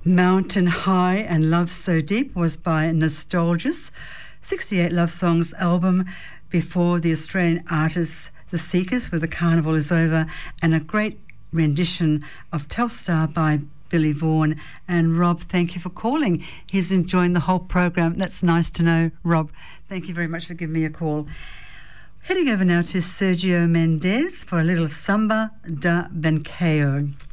Mountain High and Love So Deep was by Nostalgis, 68 Love Songs album before the Australian artists The Seekers with The Carnival Is Over, and a great rendition of Telstar by Billy Vaughan. And Rob, thank you for calling. He's enjoying the whole program. That's nice to know, Rob. Thank you very much for giving me a call. Heading over now to Sergio Mendes for a little Samba da Banqueiro.